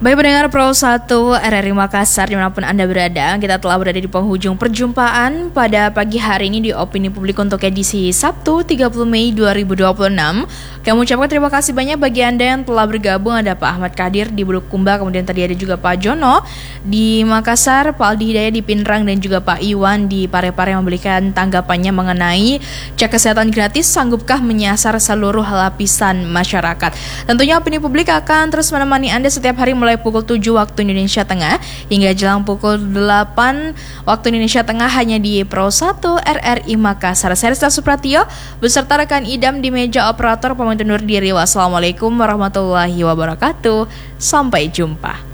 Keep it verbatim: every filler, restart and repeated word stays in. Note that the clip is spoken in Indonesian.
Baik pendengar Pro satu R R I Makassar dimanapun Anda berada, kita telah berada di penghujung perjumpaan pada pagi hari ini di Opini Publik untuk edisi Sabtu tiga puluh Mei dua ribu dua puluh enam. Kami ucapkan terima kasih banyak bagi Anda yang telah bergabung. Ada Pak Ahmad Kadir di Bulukumba, kemudian tadi ada juga Pak Jono di Makassar, Pak Aldi Hidayat di Pinrang, dan juga Pak Iwan di Parepare yang memberikan tanggapannya mengenai cek kesehatan gratis sanggupkah menyasar seluruh lapisan masyarakat. Tentunya Opini Publik akan terus menemani Anda setiap hari mulai pukul tujuh waktu Indonesia Tengah hingga jelang pukul delapan waktu Indonesia Tengah hanya di Pro satu R R I Makassar. Saya Rista Supratio beserta rekan idam di meja operator pamit undur diri. Wassalamualaikum warahmatullahi wabarakatuh. Sampai jumpa.